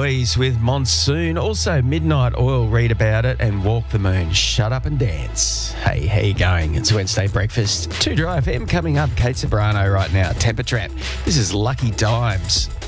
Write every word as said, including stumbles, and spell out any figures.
Boys with Monsoon. Also, Midnight Oil, read about it, and Walk the Moon, Shut Up and Dance. Hey, how you going? It's Wednesday breakfast. two Dry F M coming up. Kate Sobrano right now. Temper Trap. This is Lucky Dimes.